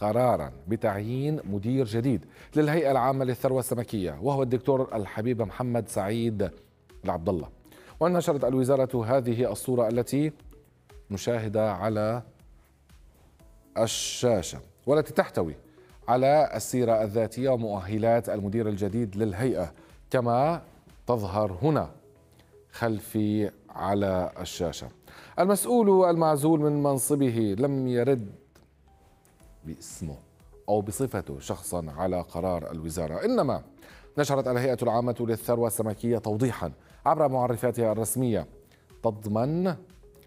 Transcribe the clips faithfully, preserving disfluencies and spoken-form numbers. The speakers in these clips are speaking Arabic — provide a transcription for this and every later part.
قرارا بتعيين مدير جديد للهيئة العامة للثروة السمكية، وهو الدكتور الحبيب محمد سعيد العبد الله. ونشرت الوزارة هذه الصورة التي نشاهدها على الشاشة، والتي تحتوي على السيرة الذاتية ومؤهلات المدير الجديد للهيئة كما تظهر هنا خلفي على الشاشة. المسؤول المعزول من منصبه لم يرد باسمه أو بصفته شخصا على قرار الوزارة، إنما نشرت الهيئة العامة للثروة السمكية توضيحا عبر معرفاتها الرسمية تضمن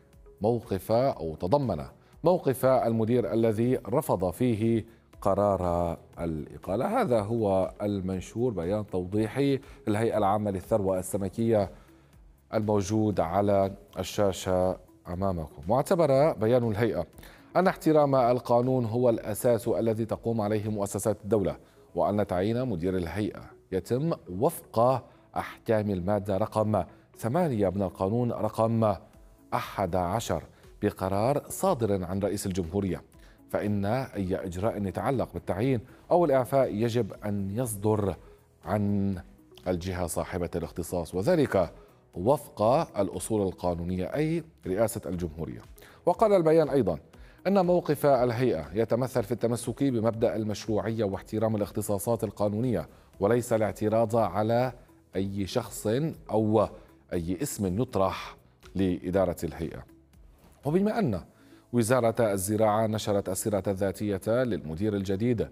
موقف أو تضمن موقف المدير الذي رفض فيه قرار الإقالة. هذا هو المنشور، بيان توضيحي الهيئة العامة للثروة السمكية الموجود على الشاشة أمامكم. معتبر بيان الهيئة أن احترام القانون هو الأساس الذي تقوم عليه مؤسسات الدولة، وأن تعيين مدير الهيئة يتم وفق أحكام المادة رقم ثمانية من القانون رقم أحد عشر بقرار صادر عن رئيس الجمهورية، فإن أي إجراء يتعلق بالتعيين أو الإعفاء يجب أن يصدر عن الجهة صاحبة الاختصاص، وذلك وفق الأصول القانونية أي رئاسة الجمهورية. وقال البيان أيضا أن موقف الهيئة يتمثل في التمسك بمبدأ المشروعية واحترام الاختصاصات القانونية، وليس الاعتراض على أي شخص أو أي اسم يطرح لإدارة الهيئة. وبما أن وزارة الزراعة نشرت السيرة الذاتية للمدير الجديد،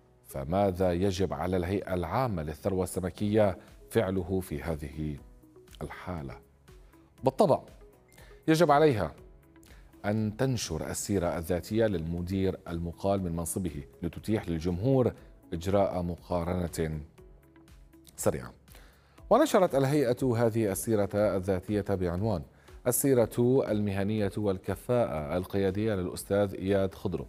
فماذا يجب على الهيئة العامة للثروة السمكية فعله في هذه الحالة؟ بالطبع يجب عليها أن تنشر السيرة الذاتية للمدير المقال من منصبه لتتيح للجمهور إجراء مقارنة سريعة. ونشرت الهيئة هذه السيرة الذاتية بعنوان السيرة المهنية والكفاءة القيادية للأستاذ إياد خضرو،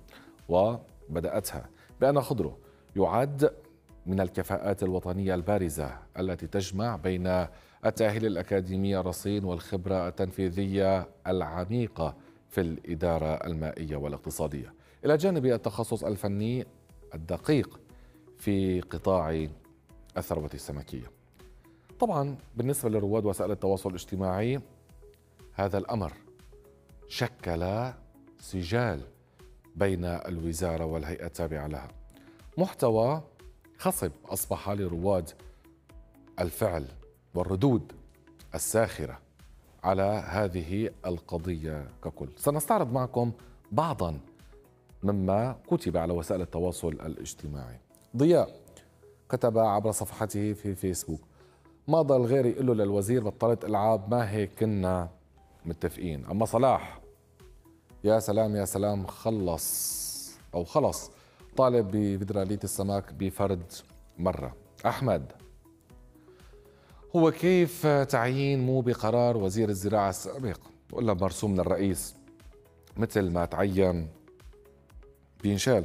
وبدأتها بأن خضرو يعد من الكفاءات الوطنية البارزة التي تجمع بين التأهيل الأكاديمي الرصين والخبرة التنفيذية العميقة في الإدارة المائية والاقتصادية، إلى جانب التخصص الفني الدقيق في قطاع الثروة السمكية. طبعا بالنسبة لرواد وسائل التواصل الاجتماعي هذا الأمر شكل سجال بين الوزارة والهيئة التابعة لها، محتوى خصب أصبح لرواد الفعل والردود الساخرة على هذه القضية ككل. سنستعرض معكم بعضا مما كتب على وسائل التواصل الاجتماعي. ضياء كتب عبر صفحته في فيسبوك: ما ضل غير يقول له للوزير بطلت ألعاب، ما هيك كنا متفقين. أما صلاح: يا سلام يا سلام، خلص أو خلص طالب بفيدرالية السمك بفرد مرة. أحمد: هو كيف تعيين مو بقرار وزير الزراعة السابق ولا مرسوم من الرئيس مثل ما تعين بينشال.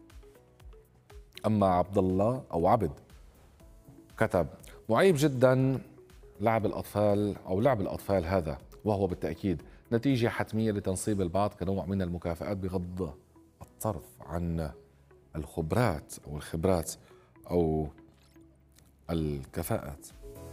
أما عبد الله أو عبد كتب: معيب جدا لعب الأطفال أو لعب الأطفال هذا، وهو بالتأكيد نتيجة حتمية لتنصيب البعض كنوع من المكافآت بغض الطرف عن الخبرات أو الخبرات أو الكفاءات.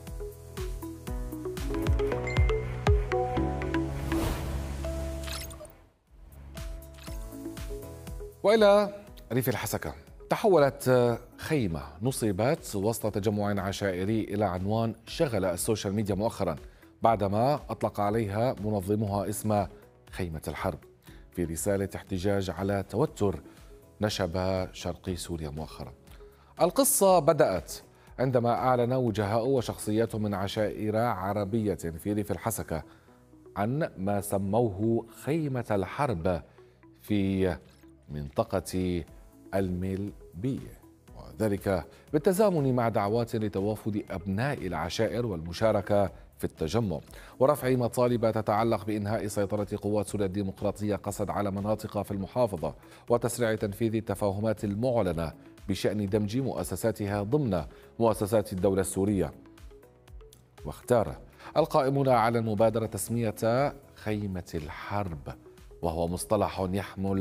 وإلى ريف الحسكة، تحولت خيمة نصبت وسط تجمع عشائري إلى عنوان شغل السوشيال ميديا مؤخرا بعدما أطلق عليها منظمها اسم خيمة الحرب في رسالة احتجاج على توتر نشب شرقي سوريا مؤخرا. القصة بدأت عندما أعلن وجهاء وشخصيات من عشائر عربية في ريف الحسكة عن ما سموه خيمة الحرب في منطقة الملبية، وذلك بالتزامن مع دعوات لتوافد أبناء العشائر والمشاركة في التجمع ورفع مطالب تتعلق بإنهاء سيطرة قوات سوريا الديمقراطية قصد على مناطق في المحافظة وتسريع تنفيذ التفاهمات المعلنة بشأن دمج مؤسساتها ضمن مؤسسات الدولة السورية. واختار القائمون على المبادرة تسمية خيمة الحرب، وهو مصطلح يحمل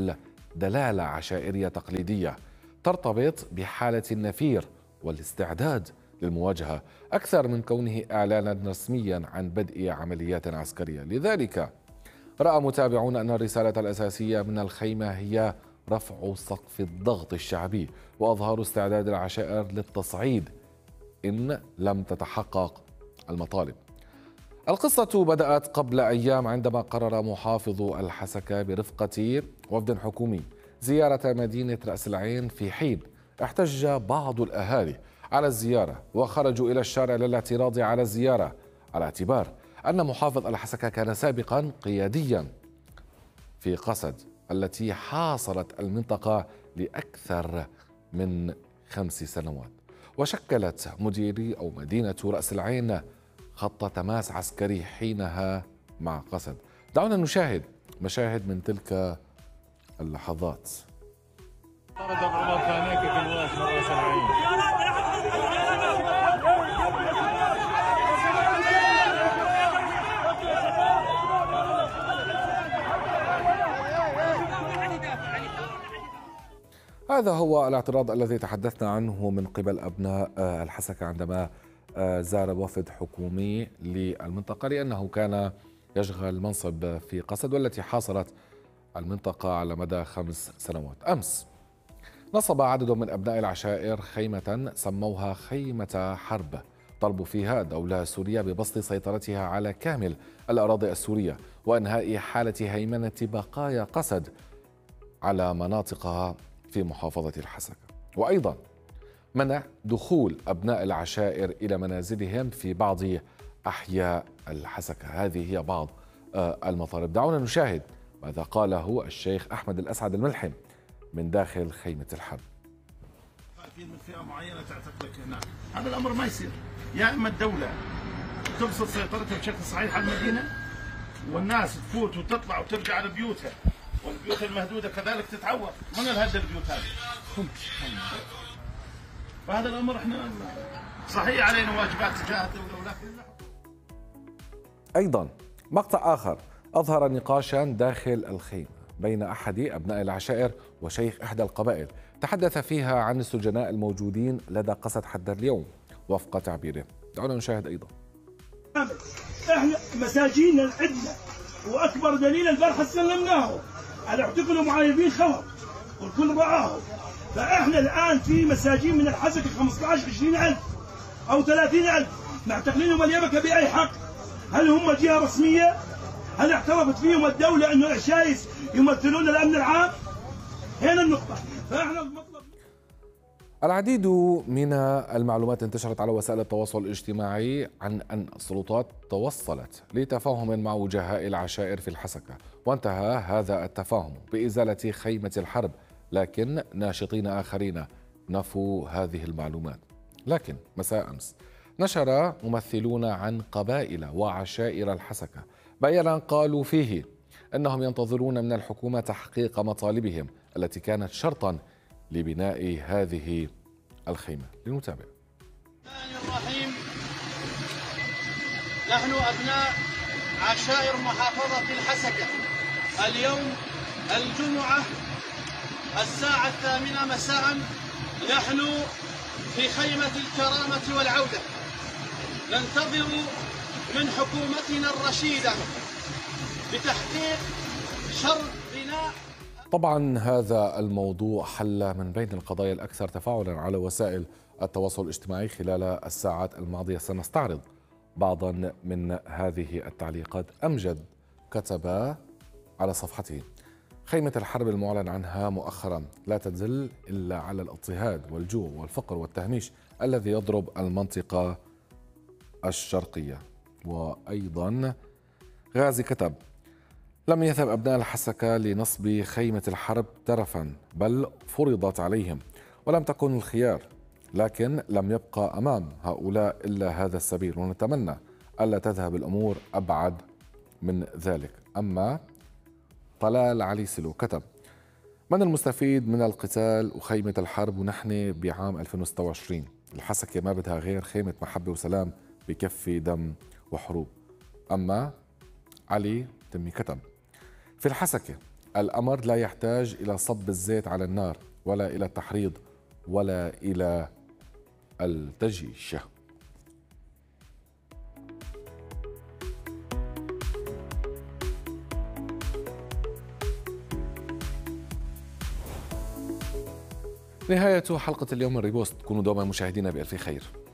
دلالة عشائرية تقليدية ترتبط بحالة النفير والاستعداد للمواجهة أكثر من كونه إعلانا رسميا عن بدء عمليات عسكرية. لذلك رأى متابعون أن الرسالة الأساسية من الخيمة هي رفع سقف الضغط الشعبي وأظهار استعداد العشائر للتصعيد إن لم تتحقق المطالب. القصة بدأت قبل أيام عندما قرر محافظ الحسكة برفقة وفد حكومي زيارة مدينة رأس العين، في حين احتج بعض الأهالي على الزيارة وخرجوا إلى الشارع للاعتراض على الزيارة، على اعتبار أن محافظ الحسكة كان سابقا قياديا في قسد التي حاصرت المنطقة لأكثر من خمس سنوات، وشكلت مديري أو مدينة رأس العين خط تماس عسكري حينها مع قسد. دعونا نشاهد مشاهد من تلك اللحظات. هذا هو الاعتراض الذي تحدثنا عنه من قبل أبناء الحسكة عندما زار وفد حكومي للمنطقة، لأنه كان يشغل منصب في قسد والتي حاصرت المنطقة على مدى خمس سنوات. أمس نصب عدد من أبناء العشائر خيمة سموها خيمة حرب، طلبوا فيها الدولة السورية ببسط سيطرتها على كامل الأراضي السورية وإنهاء حالة هيمنة بقايا قسد على مناطقها في محافظة الحسكة، وأيضا منع دخول أبناء العشائر إلى منازلهم في بعض أحياء الحسكة. هذه هي بعض المطالب. دعونا نشاهد ماذا قاله الشيخ أحمد الأسعد الملحم من داخل خيمة الحرب. من فئة معينة تعتقلك هناك، هذا الأمر ما يصير. يا إما الدولة تبسط سيطرتها بشكل صحيح على المدينة والناس تفوت وتطلع وترجع على بيوتها، والبيوت المهدودة كذلك تتعور. من الهد البيوت هذه؟ فهذا الأمر احنا صحيح علينا واجبات تجاه الدولة، ولكن أيضا مقطع آخر أظهر نقاشا داخل الخيمة بين أحد أبناء العشائر وشيخ إحدى القبائل تحدث فيها عن السجناء الموجودين لدى قسد حتى اليوم وفق تعبيره. دعونا نشاهد أيضا. احنا مساجين عندنا، واكبر دليل البارحه سلمناهم على اعتقلوا معايبين خبر والكل رآهم. فاحنا الان في مساجين من الحسكة خمسة عشر عشرين ألف او ثلاثين ألف معتقلينهم اليمكة بأي حق؟ هل هم جهة رسمية؟ هل اعترفت فيهم الدولة انه عشايس يمثلون الامن العام؟ هنا النقطة. فاحنا المطلب العديد من المعلومات انتشرت على وسائل التواصل الاجتماعي عن أن السلطات توصلت لتفاهم مع وجهاء العشائر في الحسكة، وانتهى هذا التفاهم بإزالة خيمة الحرب، لكن ناشطين آخرين نفوا هذه المعلومات. لكن مساء أمس نشر ممثلون عن قبائل وعشائر الحسكة بيانا قالوا فيه أنهم ينتظرون من الحكومة تحقيق مطالبهم التي كانت شرطا لبناء هذه الخيمة. لنتابع. الرحمن الرحيم. نحن أبناء عشائر محافظة الحسكة، اليوم الجمعة الساعة الثامنة مساء نحن في خيمة الكرامة والعودة ننتظر من حكومتنا الرشيدة بتحقيق شرط بناء. طبعا هذا الموضوع حل من بين القضايا الأكثر تفاعلا على وسائل التواصل الاجتماعي خلال الساعات الماضية. سنستعرض بعضا من هذه التعليقات. أمجد كتب على صفحته: خيمة الحرب المعلن عنها مؤخرا لا تدل إلا على الاضطهاد والجوع والفقر والتهميش الذي يضرب المنطقة الشرقية. وأيضا غازي كتب: لم يذهب أبناء الحسكة لنصب خيمة الحرب ترفا، بل فرضت عليهم ولم تكن الخيار، لكن لم يبقى أمام هؤلاء إلا هذا السبيل، ونتمنى ألا تذهب الأمور أبعد من ذلك. أما طلال علي سلو كتب: من المستفيد من القتال وخيمة الحرب ونحن بعام ألفين وستة وعشرين؟ الحسكة ما بدها غير خيمة محبة وسلام بكفي دم وحروب. أما علي تمي كتب: في الحسكة الأمر لا يحتاج إلى صب الزيت على النار ولا إلى التحريض ولا إلى التجيش. نهاية حلقة اليوم من ريبوست. كونوا دوما مشاهدينا بألف خير.